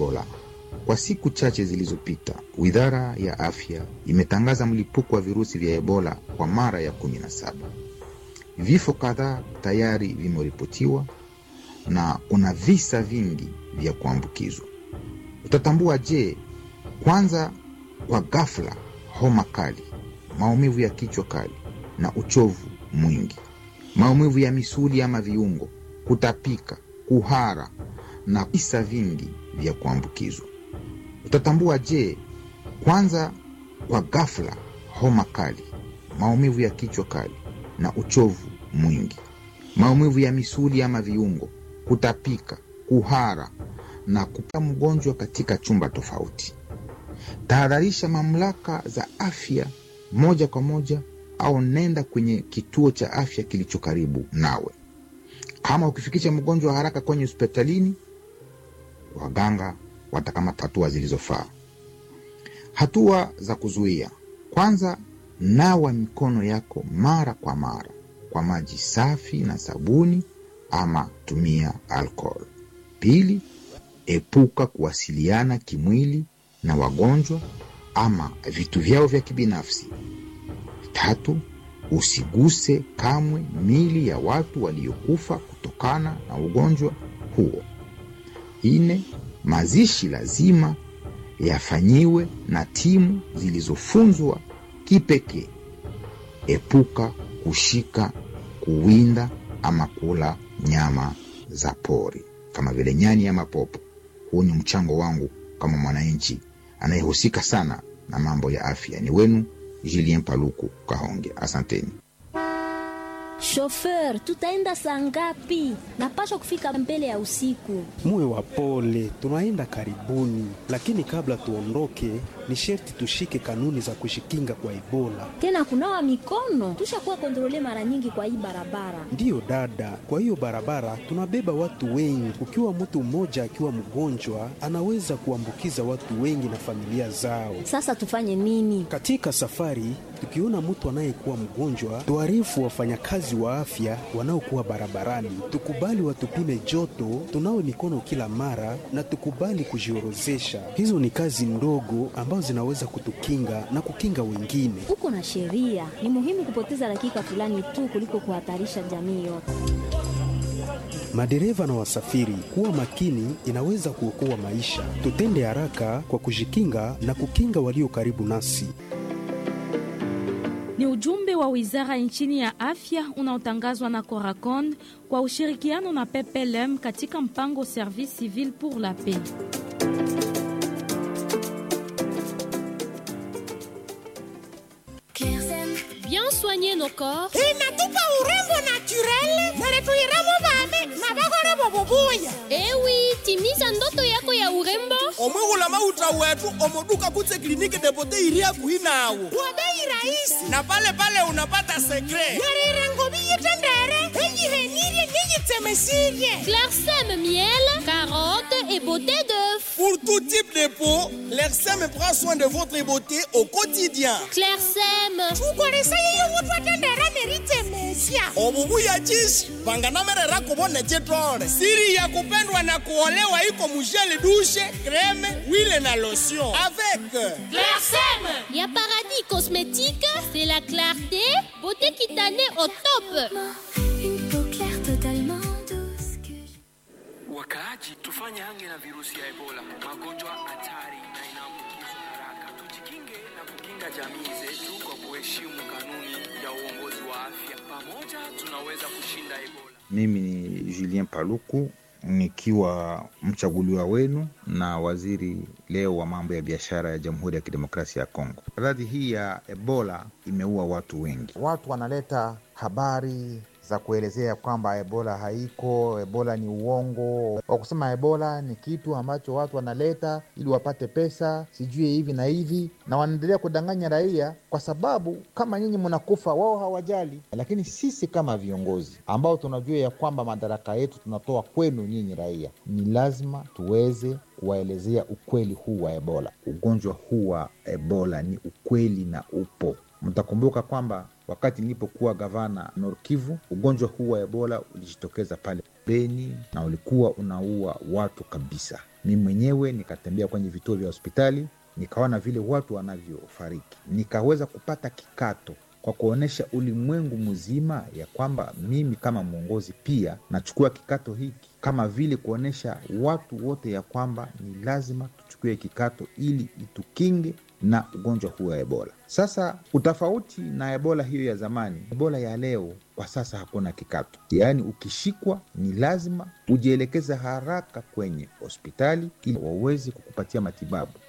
Ebola. Kwa siku chache zilizopita, Wizara ya Afya imetangaza mlipuko wa virusi vya Ebola kwa mara ya 17. Vifo kadhaa tayari vimeripotiwa na kuna visa vingi vya kuambukizwa. Utatambua je? Kwanza, kwa ghafla, homa kali, maumivu ya kichwa kali na uchovu mwingi, maumivu ya misuli ama viungo, kutapika, kuhara na visa vingi vya kuambukizwa. Utatambua je? Kwanza, kwa ghafla, homa kali, maumivu ya kichwa kali na uchovu mwingi, maumivu ya misuli ama viungo, kutapika, kuhara na kupata mgonjwa katika chumba tofauti. Tahadharisha mamlaka za afya moja kwa moja au nenda kwenye kituo cha afya kilicho karibu nawe. Kama ukifikisha mgonjwa haraka kwenye hospitalini, waganga watakamata hatua zilizofaa. Hatua za kuzuia. Kwanza, nawa mikono yako mara kwa mara kwa maji safi na sabuni ama tumia alcohol. Pili, epuka kuwasiliana kimwili na wagonjwa ama vitu vyao vya kibinafsi. Tatu, usiguse kamwe miili ya watu waliokufa kutokana na ugonjwa huo. 4, mazishi lazima yafanyiwe na timu zilizofunzwa kipekee. Epuka kushika, kuwinda ama kula nyama za pori kama vile nyani ama popo. Huu ni mchango wangu kama mwananchi anayehusika sana na mambo ya afya. Ni wenu Julien Paluku Kahonge. Asanteni. Chauffeur, tutaenda saa ngapi? Napaswa kufika mbele ya usiku. Muwe wapole, tunaenda karibuni. Lakini kabla tuondoke, ni sherti tushike kanuni za kushikinga kwa Ebola. Tena kunawa mikono. Tushakuwa kontrole mara nyingi kwa hii barabara. Ndiyo dada, kwa hiyo barabara tunabeba watu wengi. Ukiwa mtu mmoja akiwa mgonjwa, anaweza kuambukiza watu wengi na familia zao. Sasa tufanye nini? Katika safari, tukiona mtu anayekuwa mgonjwa, tuarifu wafanyakazi wa afya wanaokuwa barabarani. Tukubali watupime joto, tunawe mikono kila mara na tukubali kujiorozesha. Hizo ni kazi ndogo ambazo zinaweza kutukinga na kukinga wengine. Uko na sheria. Ni muhimu kupoteza dakika fulani tu kuliko kuhatarisha jamii yote. Madereva na wasafiri, kuwa makini inaweza kuokoa maisha. Tutende haraka kwa kujikinga na kukinga walio karibu nasi. Ni ujumbe wa Wizara nchini ya Afya unaotangazwa na Coracon kwa ushirikiano na PPLM katika mpango Service Civil pour la Paix. Bien soigner nos corps. Inatupa urembo naturel na retuiramo vame na bagore bobobuya. Oui, timiza ndoto yako ya urembo. Omwegula mauta wetu omoduka kutse kliniki depote iria kuhinawo. Kwa bei rahisi. Na pale unapata secret. Yarira ngobiye tendere. Ejihenirye niyitsemesirie. Clairsème miel, carotte et beauté d'œuf. Pour tout type de peau, Clairsème prend soin de votre beauté au quotidien. Clairsème. Tukolesa yeyo mutwa tendera neritsemesia. Obubuya chishi banganamerera kubone jetore. Siri ya kupendwa na kuolewa iko mujele douche, crème, huile na lotion. Avec Clairsème. Ya Paradis Cosmétique, c'est la clarté, beauté cutanée au top. Une peau claire totalement douce que Wakaaji, tufanye hange na virusi ya Ebola, magonjwa hatari na inaambukiza haraka. Tujikinge na kukinga jamii zetu kwa kuheshimu kanuni ya uongozi wa afya. Pamoja tunaweza kushinda Ebola. Mimi ni Julien Paluku, nikiwa mchaguliwa wenu na waziri leo wa mambo ya biashara ya Jamhuri ya Kidemokrasia ya Kongo. Radhi hii ya Ebola imeua watu wengi. Watu wanaleta habari za kuelezea kwamba Ebola haiko, Ebola ni uongo. Wa kusema Ebola ni kitu ambacho watu wanaleta ili wapate pesa, sijui hivi na hivi, na wanaendelea kudanganya raia kwa sababu kama nyinyi mnakufa wao hawajali. Lakini sisi kama viongozi ambao tunajua ya kwamba madaraka yetu tunatoa kwenu nyinyi raia, ni lazima tuweze kuwaelezea ukweli huu wa Ebola. Ugonjwa huu wa Ebola ni ukweli na upo. Mtakumbuka kwamba wakati nilipokuwa gavana Nord Kivu, ugonjwa huu wa Ebola ulijitokeza pale. Beni na ulikuwa unaua watu kabisa. Mimi mwenyewe nikatembea kwenye vituo vya hospitali, nikaona vile watu wanavyofariki. Nikaweza kupata kikato kwa kuonesha ulimwengu mzima ya kwamba mimi kama mwongozi pia nachukua kikato hiki, kama vile kuonesha watu wote ya kwamba ni lazima tuchukue kikato ili itukinge na ugonjwa huu wa Ebola. Sasa utofauti na Ebola hiyo ya zamani, Ebola ya leo kwa sasa hakuna kikato. Yaani ukishikwa ni lazima ujielekeze haraka kwenye hospitali ili waweze kukupatia matibabu.